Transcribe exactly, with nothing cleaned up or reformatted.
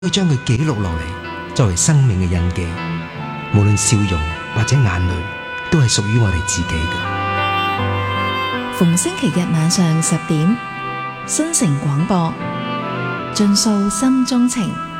可以將佢記錄落嚟，作為生命嘅印記。無論笑容或者眼淚，都係屬於我哋自己嘅。 逢星期日晚上十點，新城廣播，盡訴心中情。